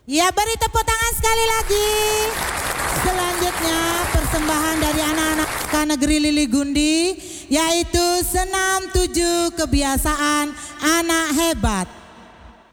Ya, beri tepuk tangan sekali lagi. Selanjutnya persembahan dari anak-anak Negeri Lili Gundi, yaitu senam 7 kebiasaan anak hebat.